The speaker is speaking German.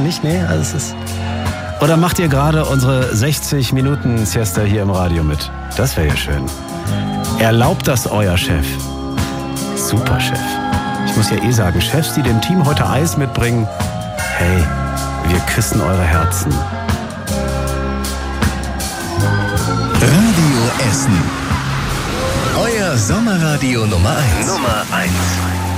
nicht? Nee, also es ist... Oder macht ihr gerade unsere 60 Minuten Siesta hier im Radio mit? Das wäre ja schön. Erlaubt das euer Chef? Super Chef. Ich muss ja sagen, Chefs, die dem Team heute Eis mitbringen, hey, wir küssen eure Herzen. Radio Essen. Euer Sommerradio Nummer 1.